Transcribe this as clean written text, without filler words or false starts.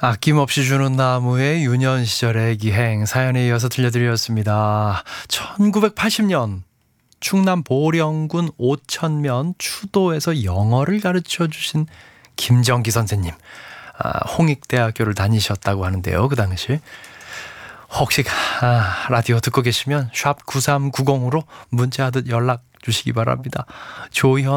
아낌없이 주는 나무의 유년 시절의 기행 사연에 이어서 들려드렸습니다. 1980년 충남 보령군 오천면 추도에서 영어를 가르쳐 주신 김정기 선생님, 홍익대학교를 다니셨다고 하는데요. 그 당시 혹시 라디오 듣고 계시면 샵 9390으로 문자하듯 연락 주시기 바랍니다. 조현